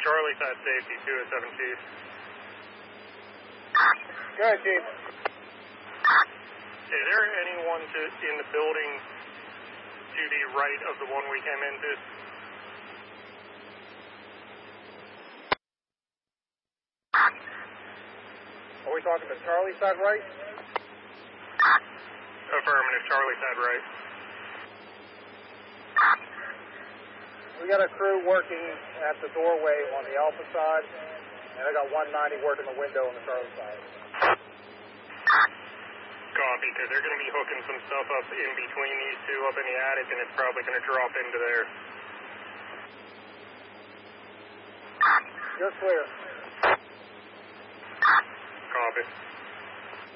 Charlie side safety, 207 Chief. Go ahead, Chief. Is there anyone in the building to the right of the one we came into? Are we talking to Charlie side right? Affirmative, Charlie side right. We got a crew working at the doorway on the Alpha side, and I got 190 working the window on the Charlie side. Copy, because they're going to be hooking some stuff up in between these two up in the attic, and it's probably going to drop into there. You're clear. Copy.